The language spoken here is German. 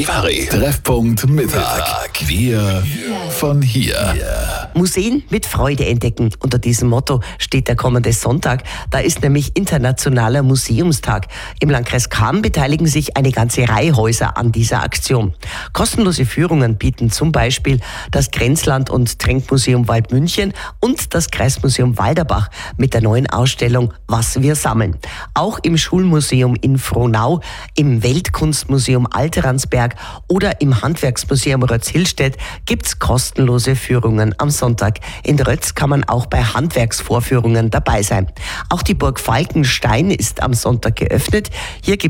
Charivari. Treffpunkt Mittag. Wir von hier. Museen mit Freude entdecken. Unter diesem Motto steht der kommende Sonntag. Da ist nämlich Internationaler Museumstag. Im Landkreis Cham beteiligen sich eine ganze Reihe Häuser an dieser Aktion. Kostenlose Führungen bieten zum Beispiel das Grenzland- und Tränkmuseum Waldmünchen und das Kreismuseum Walderbach mit der neuen Ausstellung Was wir sammeln. Auch im Schulmuseum in Frohnau, im Weltkunstmuseum Alteransberg oder im Handwerksmuseum Rötz-Hillstedt gibt's kostenlose Führungen am Sonntag. In Rötz kann man auch bei Handwerksvorführungen dabei sein. Auch die Burg Falkenstein ist am Sonntag geöffnet. Hier gibt